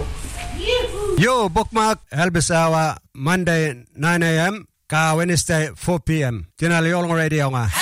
Yo, bookmark Elvis Hour, Monday 9 a.m. ka Wednesday 4 p.m. Tinali Yolong Radio nga.